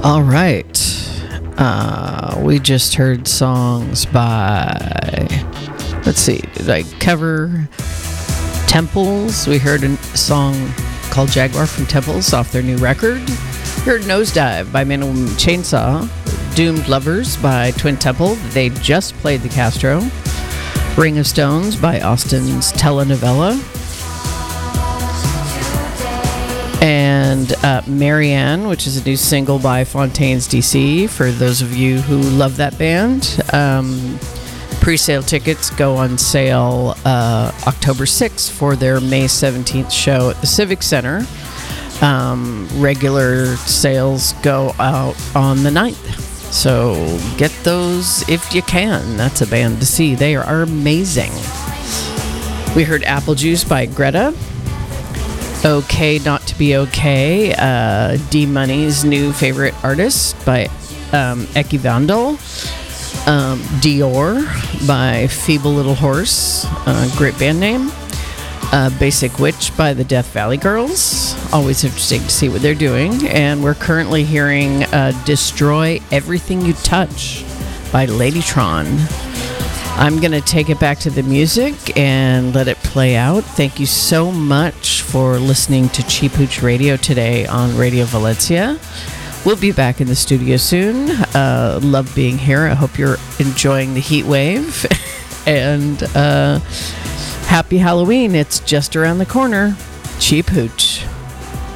All right. We just heard songs by, let's see, did I cover Temples? We heard a song called Jaguar from Temples off their new record. We heard Nosedive by Man and Woman Chainsaw. Doomed Lovers by Twin Temple. They just played the Castro. Ring of Stones by Austin's Telenovela. And Marianne, which is a new single by Fontaines DC, for those of you who love that band. Pre-sale tickets go on sale October 6th for their May 17th show at the Civic Center. Regular sales go out on the 9th. So get those if you can. That's a band to see. They are amazing. We heard Apple Juice by Greta. Okay Not to Be Okay, D-Money's new favorite artist by Eki Vandal. Dior by Feeble Little Horse, great band name. Basic Witch by the Death Valley Girls. Always interesting to see what they're doing. And we're currently hearing Destroy Everything You Touch by Ladytron. I'm going to take it back to the music and let it play out. Thank you so much for listening to Cheap Hooch Radio today on Radio Valencia. We'll be back in the studio soon. Love being here. I hope you're enjoying the heat wave. And happy Halloween. It's just around the corner. Cheap Hooch.